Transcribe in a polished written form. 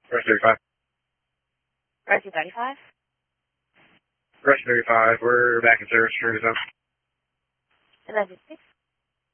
Rush 35. Rescue 35? Rush 35, we're back in service for zone. 11-6.